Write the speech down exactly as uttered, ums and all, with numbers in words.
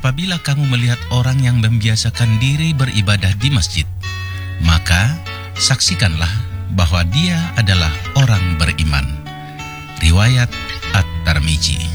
apabila kamu melihat orang yang membiasakan diri beribadah di masjid, maka saksikanlah bahwa dia adalah orang beriman. Riwayat At-Tirmidzi.